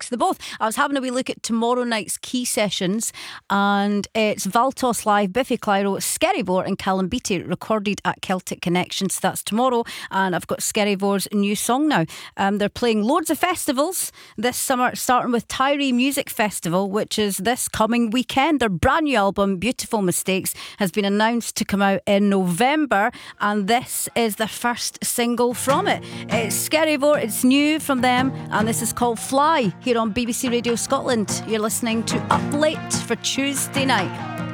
mix the both. I was having a wee look at tomorrow night's key sessions, and it's Valtos Live, Biffy Clyro, Skerryvore and Callum Beattie recorded at Celtic Connections. That's tomorrow, and I've got Skerryvore's new song now. They're playing loads of festivals this summer, starting with Tyree Music Festival, which is this coming weekend. Their brand new album, Beautiful Mistakes, has been announced to come out in November, and this is the first single from it. It's Skerryvore, it's new from them, and this is called Fly here on BBC Radio Scotland. You're listening to Up Late for Tuesday night.